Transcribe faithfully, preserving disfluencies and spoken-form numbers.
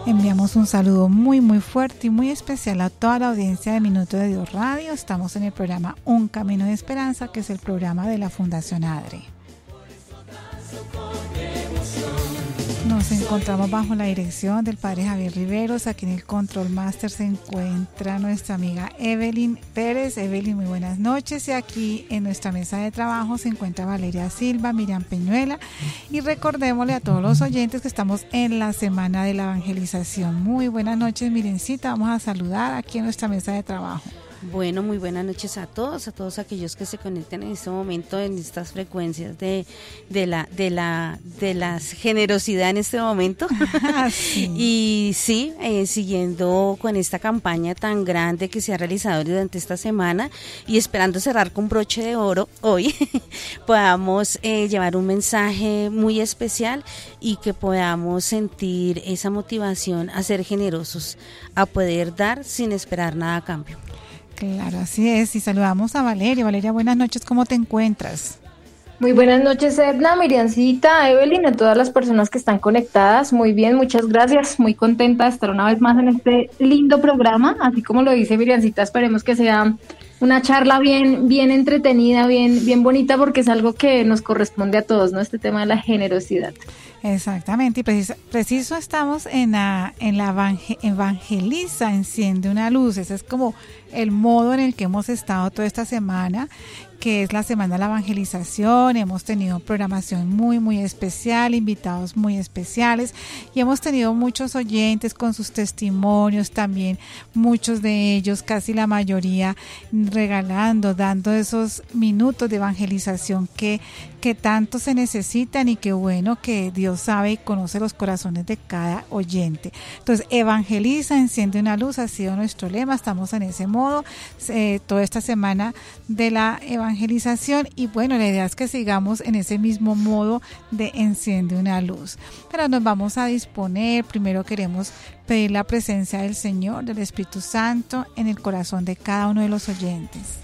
Enviamos un saludo muy muy fuerte y muy especial a toda la audiencia de Minuto de Dios Radio. Estamos en el programa Un Camino de Esperanza, que es el programa de la Fundación ADRE. Nos encontramos bajo la dirección del Padre Javier Riveros. Aquí en el Control Master se encuentra nuestra amiga Evelyn Pérez. Evelyn, muy buenas noches. Y aquí en nuestra mesa de trabajo se encuentra Valeria Silva, Miriam Peñuela. Y recordémosle a todos los oyentes que estamos en la Semana de la Evangelización. Muy buenas noches, Mirencita. Vamos a saludar aquí en nuestra mesa de trabajo. Bueno, muy buenas noches a todos, a todos aquellos que se conectan en este momento en estas frecuencias de, de la, de la, de la generosidad en este momento. Sí. Y sí, eh, siguiendo con esta campaña tan grande que se ha realizado durante esta semana y esperando cerrar con broche de oro hoy, podamos eh, llevar un mensaje muy especial y que podamos sentir esa motivación a ser generosos, a poder dar sin esperar nada a cambio. Claro, así es. Y saludamos a Valeria. Valeria, buenas noches, ¿cómo te encuentras? Muy buenas noches, Edna, Miriancita, Evelyn, a todas las personas que están conectadas. Muy bien, muchas gracias. Muy contenta de estar una vez más en este lindo programa. Así como lo dice Miriancita, esperemos que sea una charla bien, bien entretenida, bien, bien bonita, porque es algo que nos corresponde a todos, ¿no? Este tema de la generosidad. Exactamente, y preciso, preciso estamos en la, en la evangel, evangeliza, enciende una luz. Ese es como el modo en el que hemos estado toda esta semana, que es la Semana de la Evangelización. Hemos tenido programación muy, muy especial, invitados muy especiales, y hemos tenido muchos oyentes con sus testimonios también, muchos de ellos, casi la mayoría, regalando, dando esos minutos de evangelización que, que tanto se necesitan, y que bueno, que Dios sabe y conoce los corazones de cada oyente. Entonces, evangeliza, enciende una luz, ha sido nuestro lema. Estamos en ese modo eh, toda esta semana de la evangelización, y bueno, la idea es que sigamos en ese mismo modo de enciende una luz. Pero nos vamos a disponer. Primero queremos pedir la presencia del Señor, del Espíritu Santo, en el corazón de cada uno de los oyentes.